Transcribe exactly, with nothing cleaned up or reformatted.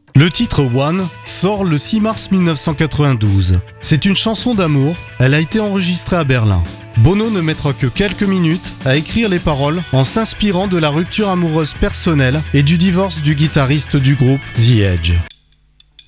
Le titre One sort le six mars mille neuf cent quatre-vingt-douze. C'est une chanson d'amour, elle a été enregistrée à Berlin. Bono ne mettra que quelques minutes à écrire les paroles en s'inspirant de la rupture amoureuse personnelle et du divorce du guitariste du groupe The Edge.